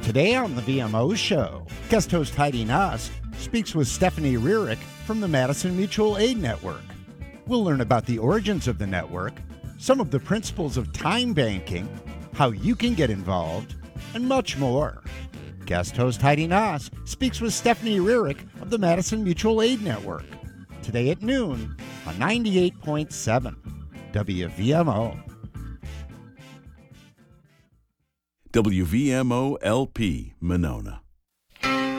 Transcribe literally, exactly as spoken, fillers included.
Today on the V M O Show, guest host Heidi Nosk speaks with Stephanie Rearick from the Madison Mutual Aid Network. We'll learn about the origins of the network, some of the principles of time banking, how you can get involved, and much more. Guest host Heidi Nosk speaks with Stephanie Rearick of the Madison Mutual Aid Network. Today at noon on ninety-eight point seven W V M O. W V M O L P, Monona.